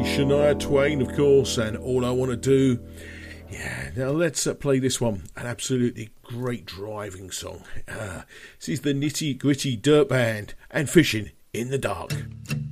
Shania Twain, of course, and All I Want to Do. Yeah, now let's play this one, an absolutely great driving song. This is the Nitty Gritty Dirt Band and Fishing in the Dark.